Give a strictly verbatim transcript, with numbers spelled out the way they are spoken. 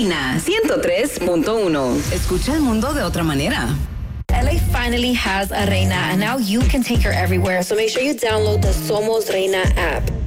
Reina ciento tres punto uno. Escucha el mundo de otra manera. L A finally has a Reina, and now you can take her everywhere. So make sure you download the Somos Reina app.